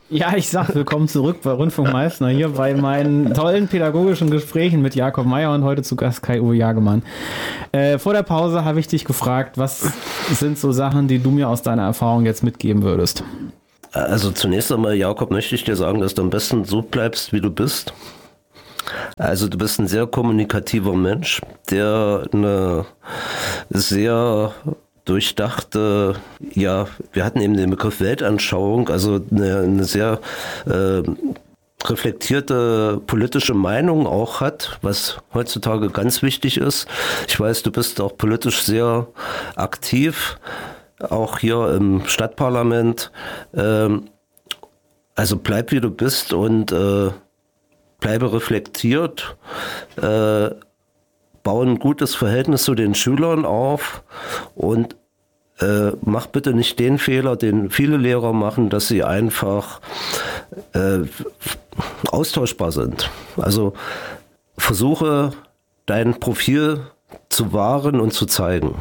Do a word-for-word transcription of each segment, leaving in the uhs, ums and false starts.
Ja, ich sag willkommen zurück bei Rundfunk Meißner hier bei meinen tollen pädagogischen Gesprächen mit Jakob Meyer und heute zu Gast Kai-Uwe Jagemann. Äh, vor der Pause habe ich dich gefragt, was sind so Sachen, die du mir aus deiner Erfahrung jetzt mitgeben würdest? Also zunächst einmal, Jakob, möchte ich dir sagen, dass du am besten so bleibst, wie du bist. Also du bist ein sehr kommunikativer Mensch, der eine sehr durchdachte, ja, wir hatten eben den Begriff Weltanschauung, also eine, eine sehr äh, reflektierte politische Meinung auch hat, was heutzutage ganz wichtig ist. Ich weiß, du bist auch politisch sehr aktiv, auch hier im Stadtparlament. Ähm, also bleib wie du bist und äh, bleibe reflektiert, äh, baue ein gutes Verhältnis zu den Schülern auf und äh, mach bitte nicht den Fehler, den viele Lehrer machen, dass sie einfach äh, austauschbar sind. Also versuche dein Profil zu wahren und zu zeigen.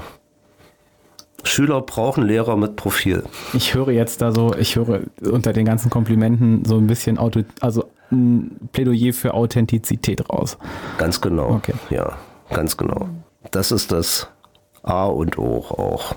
Schüler brauchen Lehrer mit Profil. Ich höre jetzt da so, ich höre unter den ganzen Komplimenten so ein bisschen Auto, also ein Plädoyer für Authentizität raus. Ganz genau, okay. Ja, ganz genau. Das ist das A und O auch.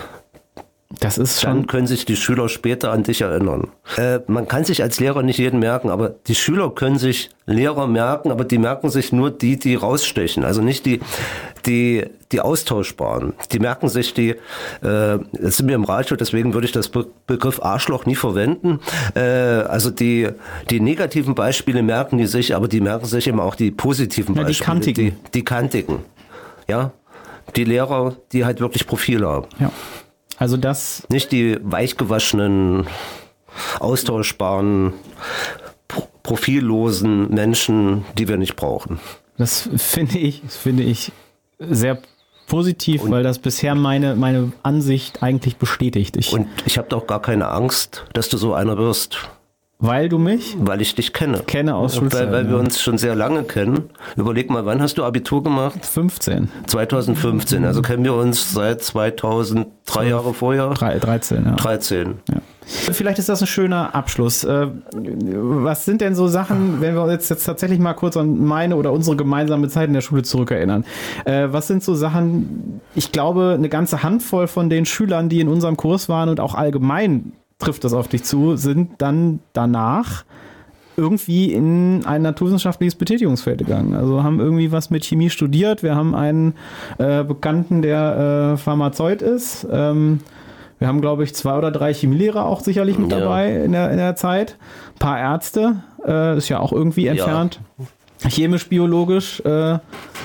Das ist schon. Dann können sich die Schüler später an dich erinnern. Äh, man kann sich als Lehrer nicht jeden merken, aber die Schüler können sich Lehrer merken, aber die merken sich nur die, die rausstechen. Also nicht die, die, die austauschbaren. Die merken sich die, äh, jetzt sind wir im Radio, deswegen würde ich das Be- Begriff Arschloch nie verwenden. Äh, also die, die negativen Beispiele merken die sich, aber die merken sich eben auch die positiven ja, Beispiele. Die kantigen. Die, die kantigen. Ja. Die Lehrer, die halt wirklich Profil haben. Ja. Also das. Nicht die weichgewaschenen, austauschbaren, pro- profillosen Menschen, die wir nicht brauchen. Das finde ich, das finde ich sehr positiv, und weil das bisher meine, meine Ansicht eigentlich bestätigt. Ich, und ich habe doch gar keine Angst, dass du so einer wirst. Weil du mich? Weil ich dich kenne. Kenne aus Schulzeiten. Weil, weil wir uns schon sehr lange kennen. Überleg mal, wann hast du Abitur gemacht? fünfzehn. zwanzig fünfzehn. Also kennen wir uns seit zweitausend, drei Jahre vorher? Drei, dreizehn, ja. dreizehn. Ja. Vielleicht ist das ein schöner Abschluss. Was sind denn so Sachen, wenn wir uns jetzt tatsächlich mal kurz an meine oder unsere gemeinsame Zeit in der Schule zurückerinnern? Was sind so Sachen, ich glaube, eine ganze Handvoll von den Schülern, die in unserem Kurs waren und auch allgemein trifft das auf dich zu, sind dann danach irgendwie in ein naturwissenschaftliches Betätigungsfeld gegangen. Also haben irgendwie was mit Chemie studiert. Wir haben einen äh, Bekannten, der äh, Pharmazeut ist. Ähm, wir haben, glaube ich, zwei oder drei Chemielehrer auch sicherlich mit dabei ja. in, der, in der Zeit. Ein paar Ärzte, äh, ist ja auch irgendwie entfernt. Ja. Chemisch-biologisch. Äh,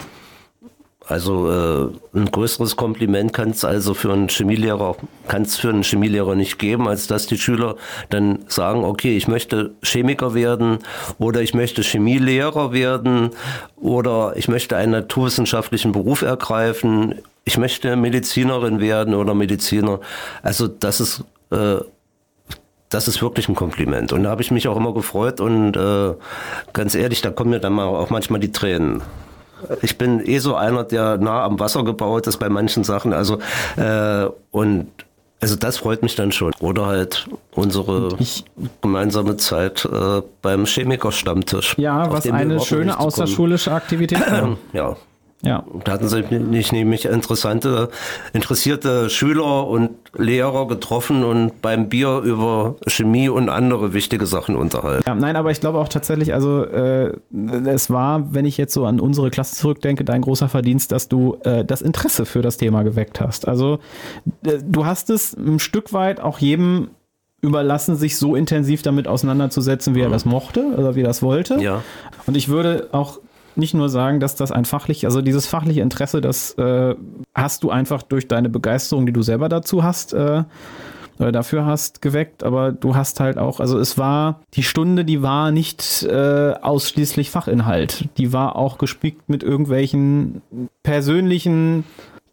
Also äh, ein größeres Kompliment kann es also für einen Chemielehrer kann es für einen Chemielehrer nicht geben, als dass die Schüler dann sagen, okay, ich möchte Chemiker werden oder ich möchte Chemielehrer werden oder ich möchte einen naturwissenschaftlichen Beruf ergreifen, ich möchte Medizinerin werden oder Mediziner. Also das ist äh, Das ist wirklich ein Kompliment. Und da habe ich mich auch immer gefreut und äh, ganz ehrlich, da kommen mir dann mal auch manchmal die Tränen. Ich bin eh so einer, der nah am Wasser gebaut ist bei manchen Sachen. Also äh, und also das freut mich dann schon. Oder halt unsere ich, gemeinsame Zeit äh, beim Chemikerstammtisch. Ja, was eine schöne außerschulische Aktivität war. Ja. Ja. Da hatten sich nicht nämlich interessante, interessierte Schüler und Lehrer getroffen und beim Bier über Chemie und andere wichtige Sachen unterhalten. Ja, nein, aber ich glaube auch tatsächlich, also äh, es war, wenn ich jetzt so an unsere Klasse zurückdenke, dein großer Verdienst, dass du äh, das Interesse für das Thema geweckt hast. Also äh, du hast es ein Stück weit auch jedem überlassen, sich so intensiv damit auseinanderzusetzen, wie er mhm. das mochte oder wie er das wollte. Ja. Und ich würde auch nicht nur sagen, dass das ein fachlich, also dieses fachliche Interesse, das äh, hast du einfach durch deine Begeisterung, die du selber dazu hast, äh, oder dafür hast, geweckt, aber du hast halt auch, also es war, die Stunde, die war nicht äh, ausschließlich Fachinhalt, die war auch gespickt mit irgendwelchen persönlichen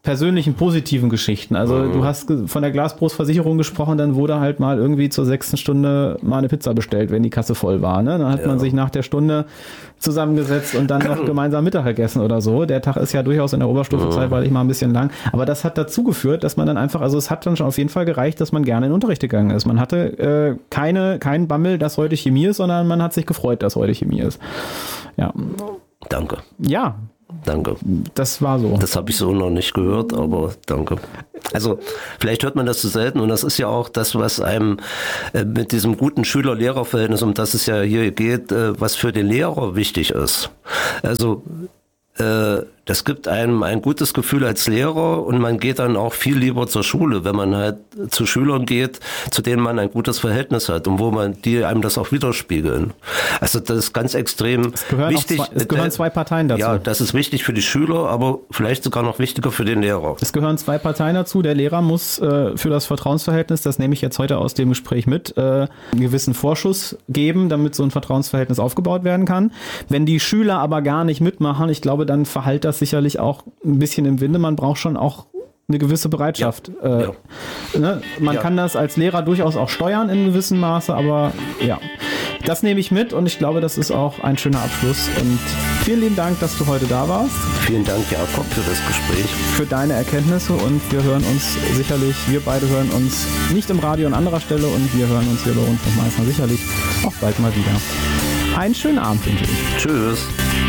persönlichen positiven Geschichten. Also mhm. du hast von der Glasbrustversicherung gesprochen, dann wurde halt mal irgendwie zur sechsten Stunde mal eine Pizza bestellt, wenn die Kasse voll war. Ne? Dann hat ja. man sich nach der Stunde zusammengesetzt und dann noch gemeinsam Mittag gegessen oder so. Der Tag ist ja durchaus in der Oberstufenzeit, weil ich mal ein bisschen lang. Aber das hat dazu geführt, dass man dann einfach, also es hat dann schon auf jeden Fall gereicht, dass man gerne in den Unterricht gegangen ist. Man hatte äh, keine, keinen Bammel, dass heute Chemie ist, sondern man hat sich gefreut, dass heute Chemie ist. Ja. Danke. Ja. Danke. Das war so. Das habe ich so noch nicht gehört, aber danke. Also vielleicht hört man das zu selten und das ist ja auch das, was einem äh, mit diesem guten Schüler-Lehrer-Verhältnis, um das es ja hier geht, äh, was für den Lehrer wichtig ist. Also äh, das gibt einem ein gutes Gefühl als Lehrer und man geht dann auch viel lieber zur Schule, wenn man halt zu Schülern geht, zu denen man ein gutes Verhältnis hat und wo man die einem das auch widerspiegeln. Also das ist ganz extrem es gehören wichtig. Zwei, es gehören zwei Parteien dazu. Ja, das ist wichtig für die Schüler, aber vielleicht sogar noch wichtiger für den Lehrer. Es gehören zwei Parteien dazu. Der Lehrer muss äh, für das Vertrauensverhältnis, das nehme ich jetzt heute aus dem Gespräch mit, äh, einen gewissen Vorschuss geben, damit so ein Vertrauensverhältnis aufgebaut werden kann. Wenn die Schüler aber gar nicht mitmachen, ich glaube, dann verhallt das sicherlich auch ein bisschen im Winde. Man braucht schon auch eine gewisse Bereitschaft. Ja. Äh, ja. Ne? Man ja. kann das als Lehrer durchaus auch steuern in gewissem Maße, aber ja, das nehme ich mit und ich glaube, das ist auch ein schöner Abschluss. Und vielen lieben Dank, dass du heute da warst. Vielen Dank, Jakob, für das Gespräch. Für deine Erkenntnisse und wir hören uns sicherlich, wir beide hören uns nicht im Radio an anderer Stelle und wir hören uns hier bei Rundfunk Meißner sicherlich auch bald mal wieder. Einen schönen Abend wünsche ich. Tschüss.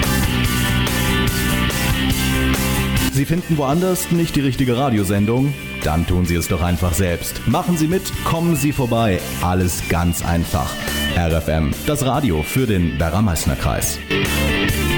Sie finden woanders nicht die richtige Radiosendung? Dann tun Sie es doch einfach selbst. Machen Sie mit, kommen Sie vorbei. Alles ganz einfach. R F M, das Radio für den Werra-Meißner-Kreis.